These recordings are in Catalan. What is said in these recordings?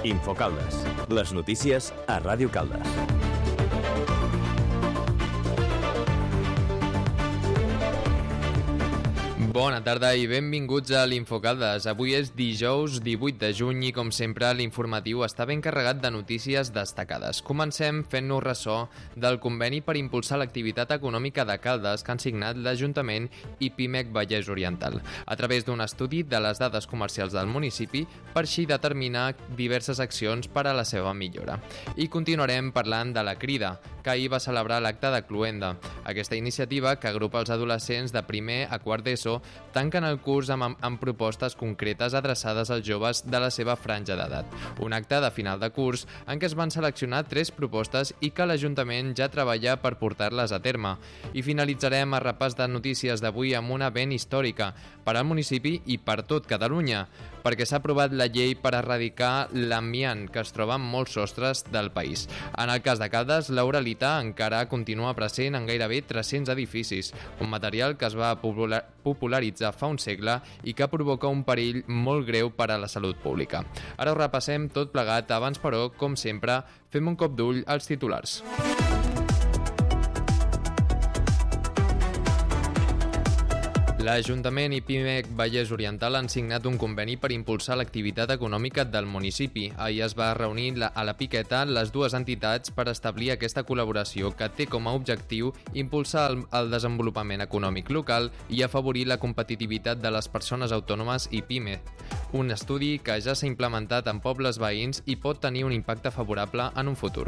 Infocaldes. Les notícies a Ràdio Caldes. Bona tarda i benvinguts a l'Infocaldes. Avui és dijous 18 de juny i, com sempre, l'informatiu està ben carregat de notícies destacades. Comencem fent-nos ressò del conveni per impulsar l'activitat econòmica de Caldes que han signat l'Ajuntament i Pimec Vallès Oriental, a través d'un estudi de les dades comercials del municipi per així determinar diverses accions per a la seva millora. I continuarem parlant de la Crida, que ahir va celebrar l'acte de Cluenda. Aquesta iniciativa, que agrupa els adolescents de primer a quart d'ESO, tanquen el curs amb propostes concretes adreçades als joves de la seva franja d'edat. Un acte de final de curs en què es van seleccionar 3 propostes i que l'Ajuntament ja treballa per portar-les a terme. I finalitzarem el repàs de notícies d'avui amb una ben històrica per al municipi i per tot Catalunya, perquè s'ha aprovat la llei per erradicar l'amiant que es troba en molts sostres del país. En el cas de Caldes, l'uralita encara continua present en gairebé 300 edificis, un material que es va popularitzar fa un segle i que provoca un perill molt greu per a la salut pública. Ara ho repassem tot plegat, abans però, com sempre, fem un cop d'ull als titulars. L'Ajuntament i Pimec Vallès Oriental han signat un conveni per impulsar l'activitat econòmica del municipi. Ahir es va reunir a la Piqueta les dues entitats per establir aquesta col·laboració que té com a objectiu impulsar el desenvolupament econòmic local i afavorir la competitivitat de les persones autònomes i PIME. Un estudi que ja s'ha implementat en pobles veïns i pot tenir un impacte favorable en un futur.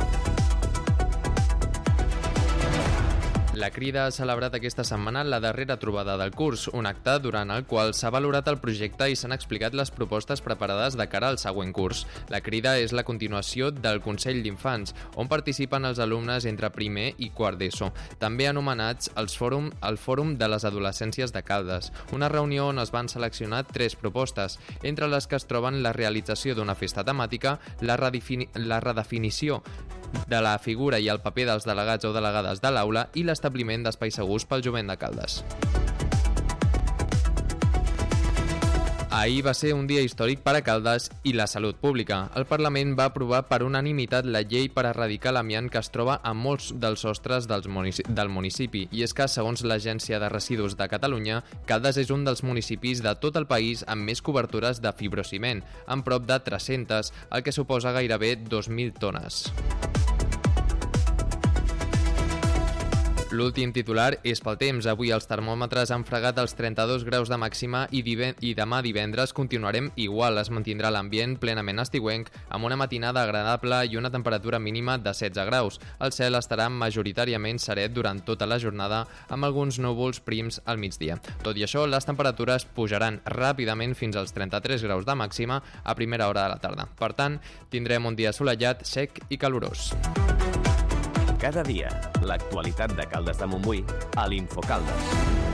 La Crida ha celebrat aquesta setmana la darrera trobada del curs, un acte durant el qual s'ha valorat el projecte i s'han explicat les propostes preparades de cara al següent curs. La Crida és la continuació del Consell d'Infants, on participen els alumnes entre primer i quart d'ESO, també anomenats el Fòrum de les Adolescències de Caldes, una reunió on es van seleccionar 3 propostes, entre les que es troben la realització d'una festa temàtica, la redefinició de la figura i el paper dels delegats o delegades de l'aula i l'establiment d'espais segurs pel jovent de Caldes. Ahir va ser un dia històric per a Caldes i la salut pública. El Parlament va aprovar per unanimitat la llei per erradicar l'amiant que es troba a molts dels sostres del municipi. I és que, segons l'Agència de Residus de Catalunya, Caldes és un dels municipis de tot el país amb més cobertures de fibrociment, amb prop de 300, el que suposa gairebé 2.000 tones. L'últim titular és pel temps. Avui els termòmetres han fregat els 32 graus de màxima i demà divendres continuarem igual. Es mantindrà l'ambient plenament estiuenc amb una matinada agradable i una temperatura mínima de 16 graus. El cel estarà majoritàriament serè durant tota la jornada amb alguns núvols prims al migdia. Tot i això, les temperatures pujaran ràpidament fins als 33 graus de màxima a primera hora de la tarda. Per tant, tindrem un dia assolellat, sec i calorós. Cada dia, l'actualitat de Caldes de Montbui a l'Infocaldes.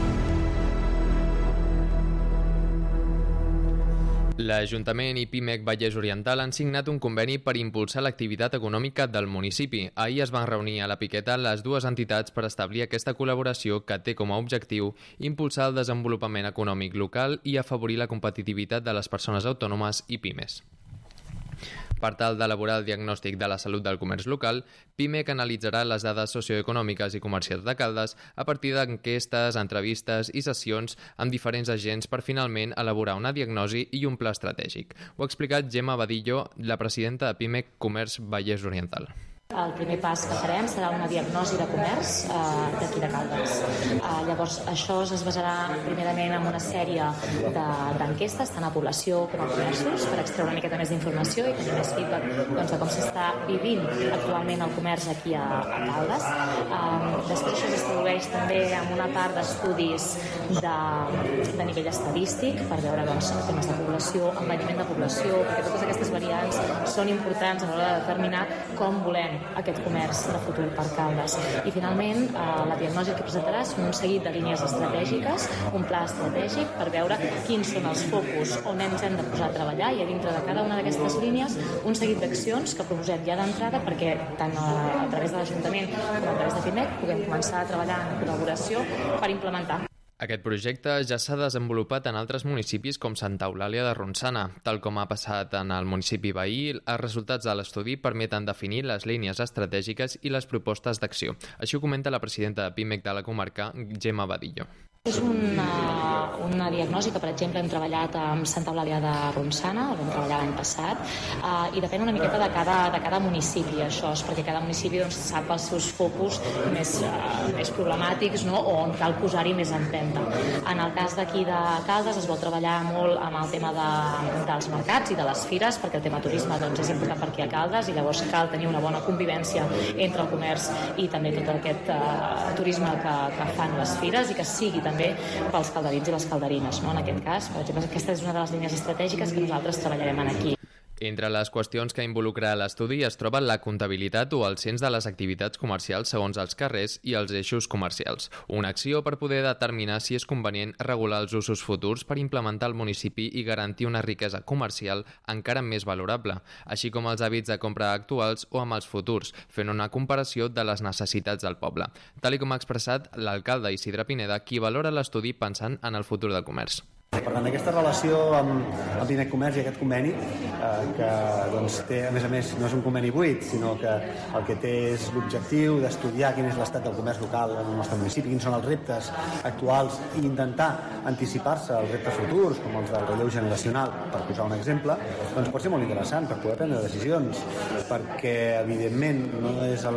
L'Ajuntament i Pimec Vallès Oriental han signat un conveni per impulsar l'activitat econòmica del municipi. Ahir es van reunir a la Piqueta les dues entitats per establir aquesta col·laboració que té com a objectiu impulsar el desenvolupament econòmic local i afavorir la competitivitat de les persones autònomes i pimes. Per tal d'elaborar el diagnòstic de la salut del comerç local, Pimec analitzarà les dades socioeconòmiques i comercials de Caldes a partir d'enquestes, entrevistes i sessions amb diferents agents per finalment elaborar una diagnosi i un pla estratègic. Ho ha explicat Gemma Badillo, la presidenta de Pimec Comerç Vallès Oriental. El primer pas que farem serà una diagnosi de comerç d'aquí de Caldes. Llavors, això es basarà primerament en una sèrie d'enquestes, tant a població com a comerços, per extreure una miqueta més d'informació i tenir més feedback de com s'està vivint actualment el comerç aquí a Caldes. Després això es tradueix també en una part d'estudis de nivell estadístic per veure temes de població, envelliment de població, perquè totes aquestes variants són importants a l'hora de determinar com volem aquest comerç de futur per Caldes. I finalment, la diagnosi que presentarà són un seguit de línies estratègiques, un pla estratègic per veure quins són els focus on ens hem de posar a treballar i a dintre de cada una d'aquestes línies un seguit d'accions que proposem ja d'entrada perquè tant a través de l'Ajuntament com a través de Pimec puguem començar a treballar en col·laboració per implementar. Aquest projecte ja s'ha desenvolupat en altres municipis com Santa Eulàlia de Ronçana. Tal com ha passat en el municipi veí, els resultats de l'estudi permeten definir les línies estratègiques i les propostes d'acció. Així ho comenta la presidenta de PIMEC de la comarca, Gemma Badillo. És una diagnosi que, per exemple, hem treballat amb Santa Eulàlia de Ronçana, el vam treballar l'any passat, i depèn una miqueta de cada municipi, això és perquè cada municipi sap els seus focus més problemàtics, no? O on cal posar-hi més empenta. En el cas d'aquí de Caldes es vol treballar molt amb el tema dels mercats i de les fires, perquè el tema turisme és important per aquí a Caldes i llavors cal tenir una bona convivència entre el comerç i també tot aquest turisme que fan les fires i que sigui també pels calderins i les calderines. En aquest cas, per exemple, aquesta és una de les línies estratègiques que nosaltres treballarem aquí. Entre les qüestions que involucra l'estudi es troba la comptabilitat o el cens de les activitats comercials segons els carrers i els eixos comercials. Una acció per poder determinar si és convenient regular els usos futurs per implementar el municipi i garantir una riquesa comercial encara més valorable, així com els hàbits de compra actuals o amb els futurs, fent una comparació de les necessitats del poble. Tal com ha expressat l'alcalde Isidre Pineda, qui valora l'estudi pensant en el futur del comerç. Per tant, aquesta relació amb PIMEC Comerç i aquest conveni, que té, a més, no és un conveni buit, sinó que el que té és l'objectiu d'estudiar quin és l'estat del comerç local en el nostre municipi, quins són els reptes actuals i intentar anticipar-se als reptes futurs, com els del relleu generacional, per posar un exemple, doncs pot ser molt interessant per poder prendre decisions, perquè, evidentment, no són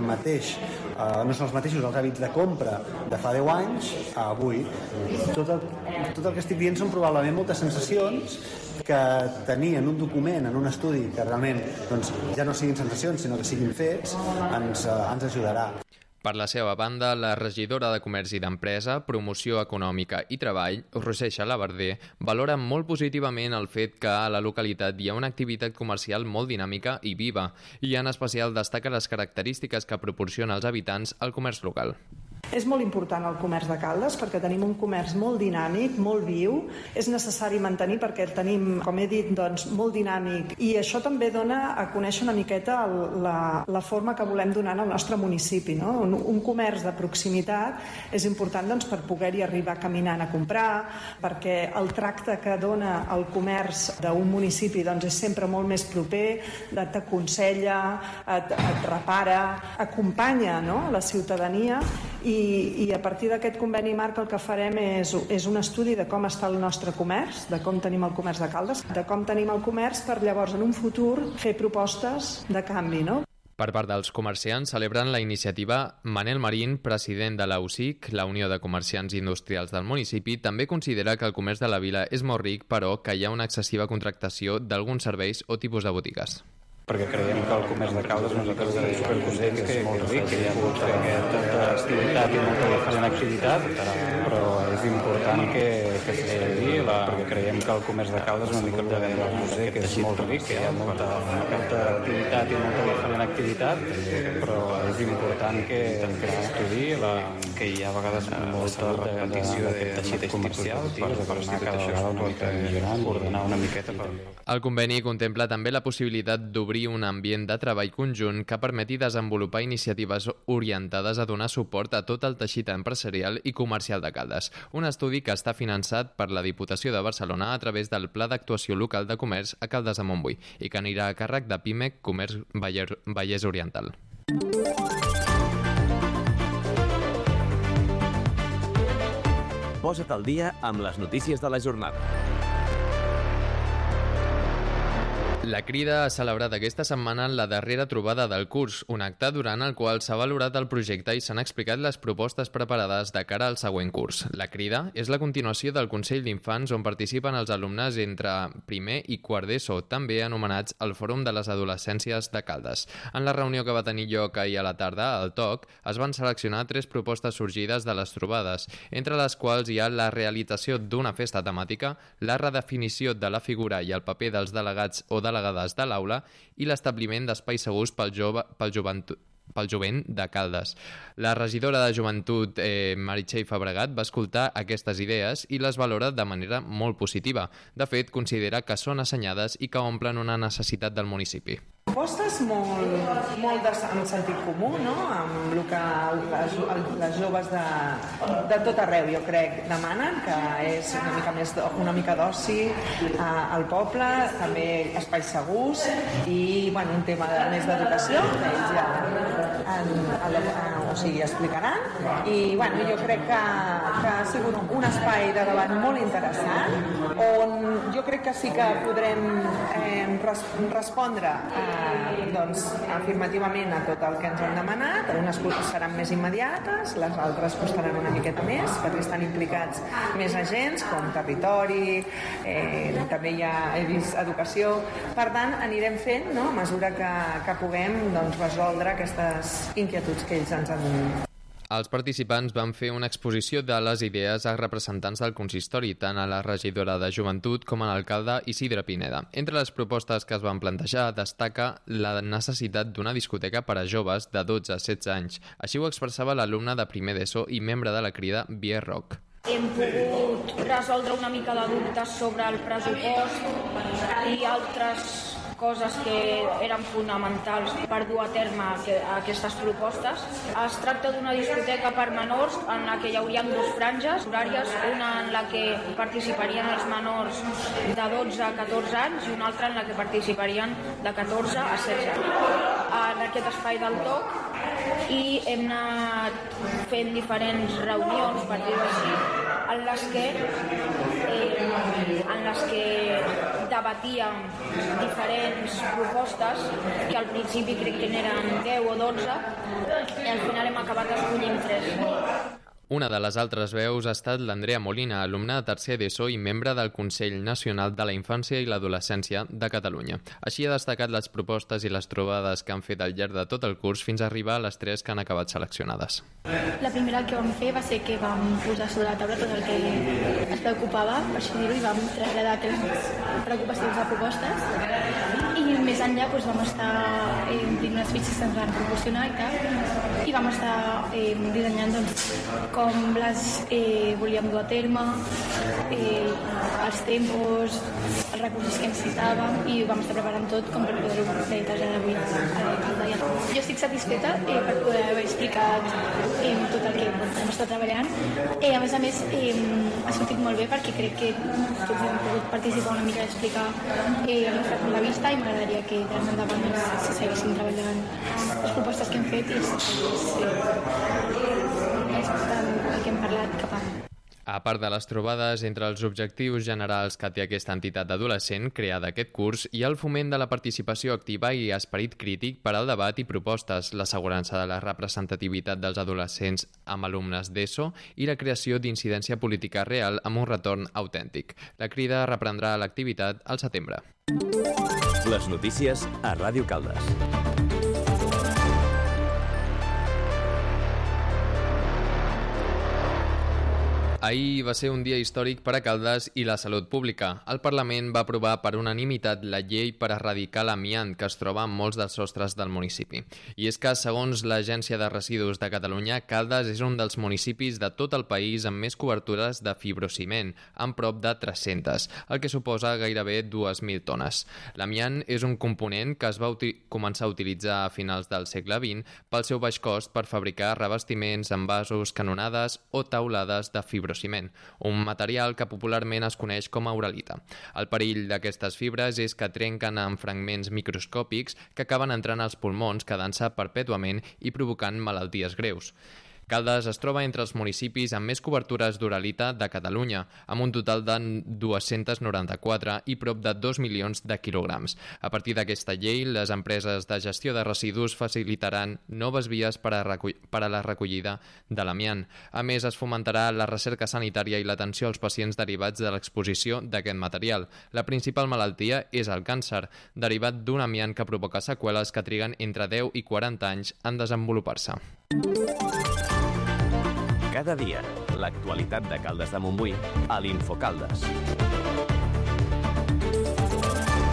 els mateixos els hàbits de compra de fa 10 anys a avui. Tot el que estic dient són probablement moltes sensacions que tenir en un document, en un estudi, que realment ja no siguin sensacions, sinó que siguin fets, ens ajudarà. Per la seva banda, la regidora de Comerç i d'Empresa, Promoció Econòmica i Treball, Roser Xalabarder, valora molt positivament el fet que a la localitat hi ha una activitat comercial molt dinàmica i viva, i en especial destaca les característiques que proporciona als habitants el comerç local. És molt important el comerç de Caldes perquè tenim un comerç molt dinàmic, molt viu. És necessari mantenir perquè el tenim, com he dit, molt dinàmic. I això també dona a conèixer una miqueta la forma que volem donar al nostre municipi. No? Un comerç de proximitat és important per poder-hi arribar caminant a comprar, perquè el tracte que dona el comerç d'un municipi és sempre molt més proper, t'aconsella, et repara, acompanya la ciutadania i a partir d'aquest conveni marc el que farem és un estudi de com està el nostre comerç, de com tenim el comerç de Caldes, de com tenim el comerç per llavors en un futur fer propostes de canvi, no? Per part dels comerciants, celebren la iniciativa. Manel Marín, president de la UCIC, la Unió de Comerciants Industrials del municipi, també considera que el comerç de la vila és molt ric, però que hi ha una excessiva contractació d'alguns serveis o tipus de botigues. Perquè creiem que el comerç de Caldes nosaltres estem supercontents que és molt ric, que hi ha molta activitat i molta diferent activitat, però és important que s'estudi, perquè creiem que el comerç de Caldes una mica de museu, que és molt ric, que hi ha molta activitat i molta diferent activitat, però és important que s'estudi, que hi ha a vegades molta repetició de teixit comercial per anar cada vegada una mica millorant, ordenar una miqueta. El conveni contempla també la possibilitat d'obrir un ambient de treball conjunt que permeti desenvolupar iniciatives orientades a donar suport a tot el teixit empresarial i comercial de Caldes. Un estudi que està finançat per la Diputació de Barcelona a través del Pla d'Actuació Local de Comerç a Caldes de Montbui i que anirà a càrrec de PIMEC Comerç Vallès Oriental. Posa't al dia amb les notícies de la jornada. La Crida ha celebrat aquesta setmana la darrera trobada del curs, un acte durant el qual s'ha valorat el projecte i s'han explicat les propostes preparades de cara al següent curs. La Crida és la continuació del Consell d'Infants on participen els alumnes entre primer i quart d'ESO, també anomenats el Fòrum de les Adolescències de Caldes. En la reunió que va tenir lloc ahir a la tarda, al TOC, es van seleccionar 3 propostes sorgides de les trobades, entre les quals hi ha la realització d'una festa temàtica, la redefinició de la figura i el paper dels delegats o delegades de l'aula i l'establiment d'espais segurs pel jovent de Caldes. La regidora de Joventut, Meritxell Fabregat, va escoltar aquestes idees i les valora de manera molt positiva. De fet, considera que són assenyades i que omplen una necessitat del municipi. propostes molt en sentit comú, no? Amb el que les joves de tot arreu, jo crec, demanen, que és una mica d'oci al poble, també espais segurs i un tema més d'educació, que ells ja explicaran. I jo crec que ha sigut un espai de debat molt interessant, on jo crec que sí que podrem respondre afirmativament a tot el que ens han demanat. Unes seran més immediates, les altres costaran una miqueta més, perquè estan implicats més agents, com territori, també he vist educació. Per tant, anirem fent, a mesura que puguem resoldre aquestes inquietuds que ells ens han donat. Els participants van fer una exposició de les idees a representants del consistori, tant a la regidora de Joventut com a l'alcalde Isidre Pineda. Entre les propostes que es van plantejar destaca la necessitat d'una discoteca per a joves de 12 a 16 anys. Així ho expressava l'alumne de primer d'ESO i membre de la crida Bier Rock. Hem pogut resoldre una mica de dubtes sobre el pressupost i altres coses que eren fonamentals per dur a terme aquestes propostes. Es tracta d'una discoteca per menors en la que hi haurien dues franges horàries, una en la que participarien els menors de 12 a 14 anys i una altra en la que participarien de 14 a 16 anys. En aquest espai del TOC i hem anat fent diferents reunions, per dir-ho així, en les que debatíem diferents propostes, que al principi crec que n'eren 10 o 12 i al final hem acabat escollint 3. Una de les altres veus ha estat l'Andrea Molina, alumna de tercer d'ESO i membre del Consell Nacional de la Infància i l'Adolescència de Catalunya. Així ha destacat les propostes i les trobades que han fet al llarg de tot el curs fins a arribar a les 3 que han acabat seleccionades. La primera que vam fer va ser que vam posar sobre la taula tot el que ens preocupava, per així dir-ho, i vam traslladar aquestes preocupacions a propostes. I més enllà vam estar omplint unes fitxes que ens van proporcionar i tal, i vam estar dissenyant com les volíem dur a terme, els tempos, els recursos que necessitàvem, i ho vam estar preparant tot com per poder-ho traslladar avui a l'alcalde. Jo estic satisfeta per poder haver explicat tot el que hem estat treballant. A més, ha sortit molt bé perquè crec que tots hem pogut participar una mica i explicar el nostre punt de vista, i m'agradaria que d'ara endavant se seguissin treballant les propostes que hem fet i és tant el que hem parlat cap a... A part de les trobades, entre els objectius generals que té aquesta entitat adolescent creada aquest curs hi ha el foment de la participació activa i esperit crític per al debat i propostes, l'assegurança de la representativitat dels adolescents amb alumnes d'ESO i la creació d'incidència política real amb un retorn autèntic. La crida reprendrà l'activitat al setembre. Les notícies a Ràdio Caldes. Ahir va ser un dia històric per a Caldes i la salut pública. El Parlament va aprovar per unanimitat la llei per erradicar l'amiant que es troba en molts dels sostres del municipi. I és que, segons l'Agència de Residus de Catalunya, Caldes és un dels municipis de tot el país amb més cobertures de fibrociment, amb prop de 300, el que suposa gairebé 2.000 tones. L'amiant és un component que es va començar a utilitzar a finals del segle XX pel seu baix cost per fabricar revestiments, envasos, canonades o taulades de fibrociment, un material que popularment es coneix com a uralita. El perill d'aquestes fibres és que trenquen en fragments microscòpics que acaben entrant als pulmons, quedant-se perpètuament i provocant malalties greus. Caldes es troba entre els municipis amb més cobertures d'uralita de Catalunya, amb un total de 294 i prop de 2 milions de quilograms. A partir d'aquesta llei, les empreses de gestió de residus facilitaran noves vies per a la recollida de l'amiant. A més, es fomentarà la recerca sanitària i l'atenció als pacients derivats de l'exposició d'aquest material. La principal malaltia és el càncer, derivat d'un amiant que provoca seqüeles que triguen entre 10 i 40 anys en desenvolupar-se. Cada dia, l'actualitat de Caldes de Montbui a l'Infocaldes.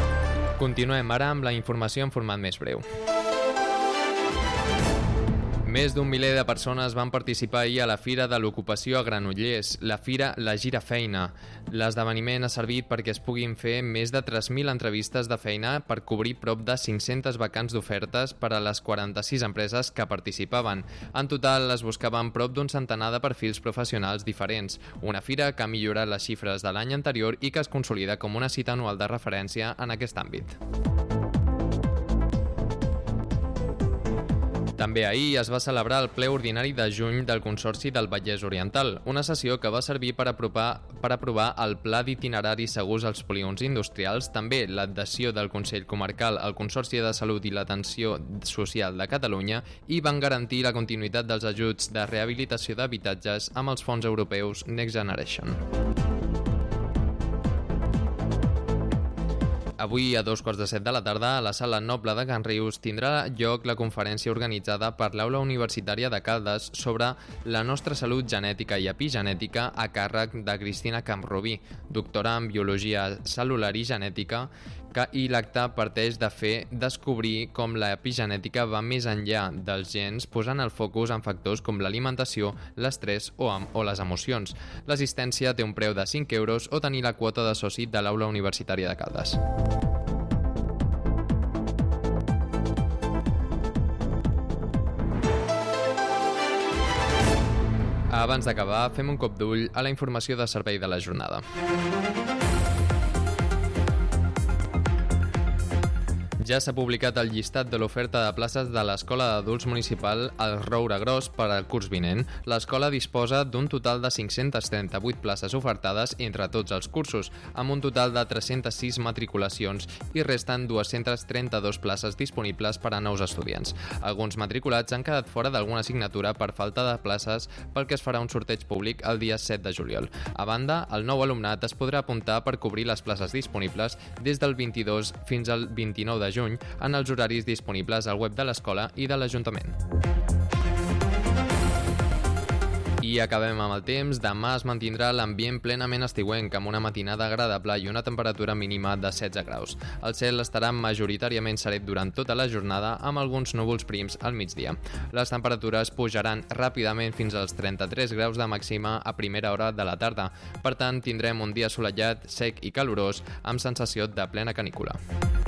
Continuem ara amb la informació en format més breu. Més d'un miler de persones van participar ahir a la Fira de l'Ocupació a Granollers, la Fira La Gira Feina. L'esdeveniment ha servit perquè es puguin fer més de 3.000 entrevistes de feina per cobrir prop de 500 vacants d'ofertes per a les 46 empreses que participaven. En total es buscaven prop d'un centenar de perfils professionals diferents, una fira que ha millorat les xifres de l'any anterior i que es consolida com una cita anual de referència en aquest àmbit. També ahir es va celebrar el ple ordinari de juny del Consorci del Vallès Oriental, una sessió que va servir per aprovar el Pla d'Itineraris Segurs als Polígons Industrials, també l'adhesió del Consell Comarcal al Consorci de Salut i l'Atenció Social de Catalunya i van garantir la continuïtat dels ajuts de rehabilitació d'habitatges amb els fons europeus Next Generation. Avui, a 2:15 de la tarda, a la Sala Noble de Can Rius tindrà lloc la conferència organitzada per l'Aula Universitària de Caldes sobre la nostra salut genètica i epigenètica a càrrec de Cristina Camprubí, doctora en Biologia Cel·lular i Genètica, i l'acte parteix de fer descobrir com l'epigenètica va més enllà dels gens, posant el focus en factors com l'alimentació, l'estrès o les emocions. L'assistència té un preu de 5 euros o tenir la quota de soci de l'Aula Universitària de Caldes. Abans d'acabar, fem un cop d'ull a la informació de servei de la jornada. Ja s'ha publicat el llistat de l'oferta de places de l'Escola d'Adults Municipal al Roure Gros per al curs vinent. L'escola disposa d'un total de 538 places ofertades entre tots els cursos, amb un total de 306 matriculacions i resten 232 places disponibles per a nous estudiants. Alguns matriculats han quedat fora d'alguna assignatura per falta de places, pel que es farà un sorteig públic el dia 7 de juliol. A banda, el nou alumnat es podrà apuntar per cobrir les places disponibles des del 22 fins al 29 de juny en els horaris disponibles al web de l'escola i de l'Ajuntament. I acabem amb el temps. Demà es mantindrà l'ambient plenament estiuenc, amb una matinada agradable i una temperatura mínima de 16 graus. El cel estarà majoritàriament serè durant tota la jornada, amb alguns núvols prims al migdia. Les temperatures pujaran ràpidament fins als 33 graus de màxima a primera hora de la tarda. Per tant, tindrem un dia assolellat, sec i calorós, amb sensació de plena canícula.